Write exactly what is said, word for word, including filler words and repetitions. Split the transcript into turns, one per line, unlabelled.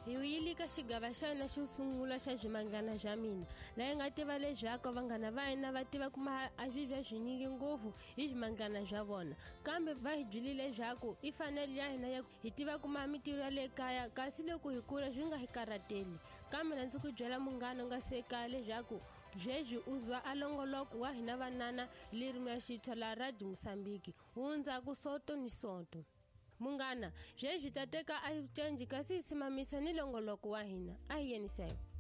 Hi wiyile ka xigava xana xo sungula xa Zwimangana Zwa Mina, laha hi nga tiva leswaku vanghana va hina va tiva ku ma a swi bya swinyingi ngopfu hi swimangana bya vona. Kambe va hi byele leswaku i fanele ya hina ya hi tiva ku ma mintirho ya le kaya, kasi loko hi kula swi nga hi karhateli. Kambe ndzi ku byela munghana u nga se kaya leswaku zweswi u zwa a longoloko wa hina vanana lerimi ya xitshwa la Radio Mosambiki hundza ku soto ni soto. Munghana, zweswi ta teka a change kasi hi simamisa ni longoloko wa hina. A hi yeniseni.